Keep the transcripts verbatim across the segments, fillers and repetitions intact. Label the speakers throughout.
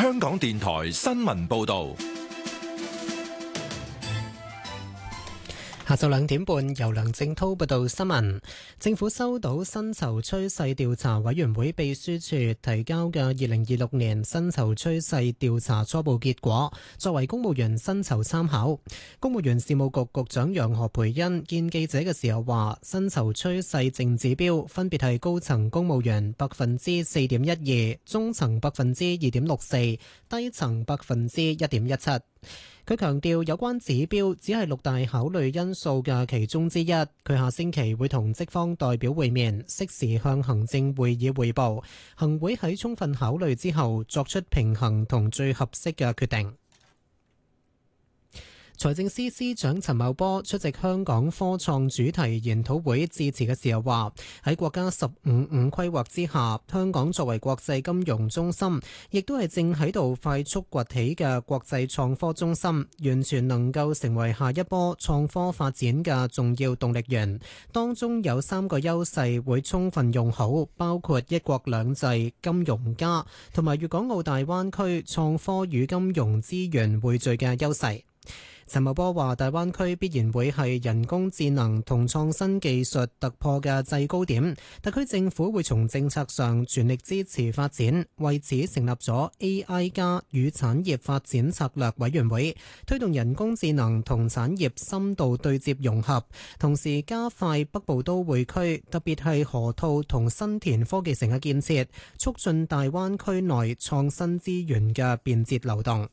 Speaker 1: 香港電台新聞報道。
Speaker 2: 下晝兩點半，由梁正滔報道新聞。政府收到薪酬趨勢調查委員會秘書處提交嘅二零二六年薪酬趨勢調查初步結果，作為公務員薪酬參考。公務員事務局局長楊何蓓茵見記者嘅時候話，薪酬趨勢淨指標分別係高層公務員百分之四點一二，中層百分之二點六四，低層百分之一點一七。佢強調有關指標只係六大考慮因素嘅其中之一。佢下星期會同職方代表會面，適時向行政會議匯報。行會喺充分考慮之後作出平衡同最合適嘅決定。財政司司長陳茂波出席香港科創主題研討會致辭嘅時候話，喺國家十五五規劃之下，香港作為國際金融中心，亦都係正喺度快速崛起嘅國際創科中心，完全能夠成為下一波創科發展嘅重要動力源。當中有三個優勢會充分用好，包括一國兩制、金融加同埋粵港澳大灣區創科與金融資源匯聚嘅優勢。陳茂波話，大灣區必然會係人工智能同創新技術突破嘅制高點，特區政府會從政策上全力支持發展，為此成立咗 A I 加與產業發展策略委員會，推動人工智能同產業深度對接融合，同時加快北部都會區，特別係河套同新田科技城嘅建設，促進大灣區內創新資源嘅便捷流動。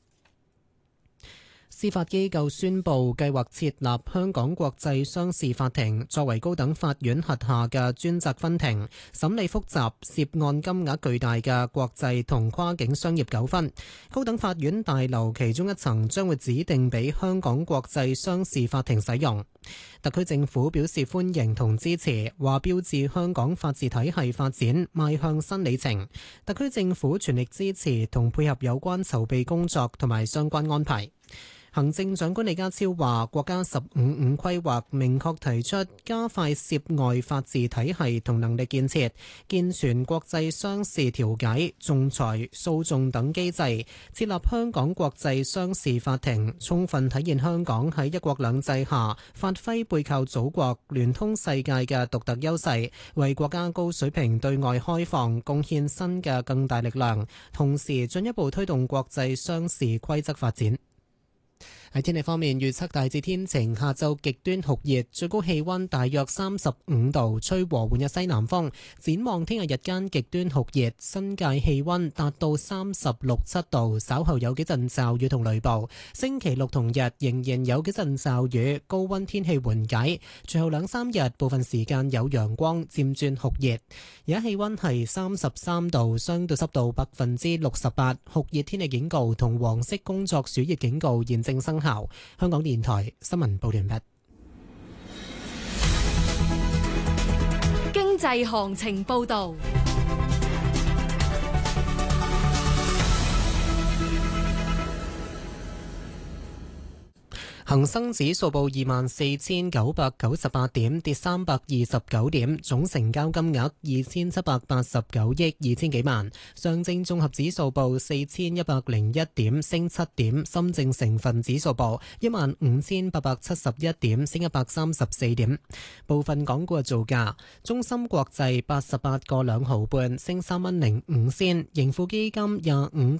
Speaker 2: 司法機構宣布計劃設立香港國際商事法庭，作為高等法院轄下嘅專責分庭，審理複雜涉案金額巨大嘅國際同跨境商業糾紛。高等法院大樓其中一層將會指定俾香港國際商事法庭使用。特區政府表示歡迎同支持，話標誌香港法治體系發展邁向新里程。特區政府全力支持同配合有關籌備工作同埋相關安排。行政長官李家超話，國家十五五規劃明確提出加快涉外法治體系同能力建設，健全國際商事調解、仲裁、訴訟等機制，設立香港國際商事法庭，充分體現香港喺一國兩制下發揮背靠祖國、聯通世界嘅獨特優勢，為國家高水平對外開放貢獻新嘅更大力量，同時進一步推動國際商事規則發展。喺天氣方面，預測大致天晴，下晝極端酷熱，最高氣溫大約三十五度，吹和緩嘅西南風。展望聽日日間極端酷熱，新界氣溫達到三十六七度，稍後有幾陣驟雨同雷暴。星期六同日仍然有幾陣驟雨，高溫天氣緩解。隨後兩三日部分時間有陽光，漸轉酷熱。而家氣溫係三十三度，相對濕度百分之六十八，酷熱天氣警告同黃色工作暑熱警告現正生效。香港電台新聞報完畢。
Speaker 3: 經濟行情報道。
Speaker 2: 恒生指數報二萬四千九百九十八點，跌三百二十九點，總成交金額二千七百八十九億二千幾萬。上證綜合指數報四千一百零一點，升七點。深證成分指數報一萬五千八百七十一點，升一百三十四點。部分港股嘅造價：中芯國際八十八個兩毫半，升三蚊零五仙；盈富基金廿五